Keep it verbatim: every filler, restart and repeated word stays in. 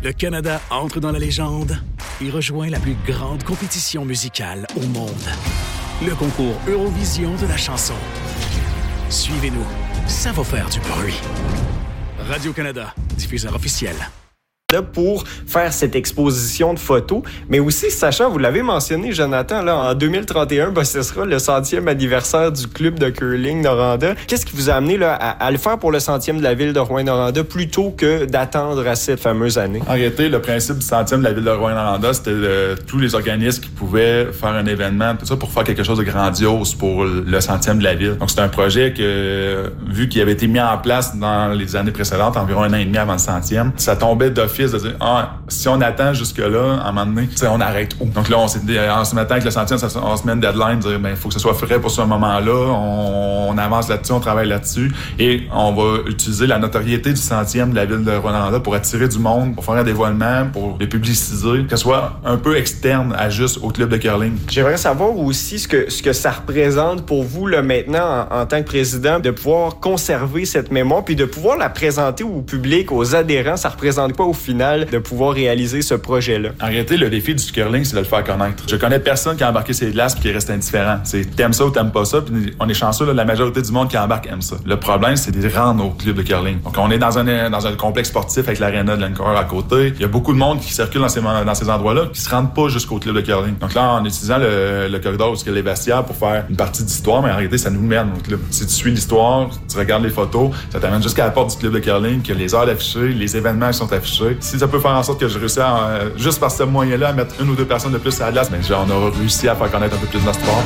Le Canada entre dans la légende et rejoint la plus grande compétition musicale au monde. Le concours Eurovision de la chanson. Suivez-nous, ça va faire du bruit. Radio-Canada, diffuseur officiel. Pour faire cette exposition de photos, mais aussi sachant, vous l'avez mentionné, Jonathan, là, en deux mille trente et un, ben, ce sera le centième anniversaire du club de curling Noranda. Qu'est-ce qui vous a amené là, à, à le faire pour le centième de la ville de Rouyn-Noranda plutôt que d'attendre à cette fameuse année? En réalité, le principe du centième de la ville de Rouyn-Noranda, c'était de, tous les organismes qui pouvaient faire un événement, tout ça pour faire quelque chose de grandiose pour le centième de la ville. Donc c'est un projet que, vu qu'il avait été mis en place dans les années précédentes, environ un an et demi avant le centième, ça tombait d'office de dire, ah, si on attend jusque-là, à un moment donné, on arrête où? Donc là, on s'est dit, en se mettant avec le centième, on se met une deadline, dire, ben, il faut que ce soit frais pour ce moment-là, on, on avance là-dessus, on travaille là-dessus, et on va utiliser la notoriété du centième de la ville de Rouyn-Noranda pour attirer du monde, pour faire un dévoilement, pour les publiciser, que ce soit un peu externe à juste au club de curling. J'aimerais savoir aussi ce que, ce que ça représente pour vous, là, maintenant, en, en tant que président, de pouvoir conserver cette mémoire, puis de pouvoir la présenter au public, aux adhérents. Ça représente quoi, au final, de pouvoir réaliser ce projet-là? En réalité, le défi du curling, c'est de le faire connaître. Je connais personne qui a embarqué ses glaces et qui reste indifférent. C'est t'aimes ça ou t'aimes pas ça, puis on est chanceux, là, la majorité du monde qui embarque aime ça. Le problème, c'est de les rendre au club de curling. Donc, on est dans un, dans un complexe sportif avec l'aréna de l'Encore à côté. Il y a beaucoup de monde qui circule dans ces, dans ces endroits-là qui se rendent pas jusqu'au club de curling. Donc là, en utilisant le, le corridor où il y a les vestiaires pour faire une partie d'histoire, mais en réalité, ça nous mène au club. Si tu suis l'histoire, tu regardes les photos, ça t'amène jusqu'à la porte du club de curling, que les heures affichées, les événements qui sont affichés. Si ça peut faire en sorte que je réussis à, euh, juste par ce moyen-là, à mettre une ou deux personnes de plus à la glace, mais genre, on aura réussi à faire connaître un peu plus notre sport.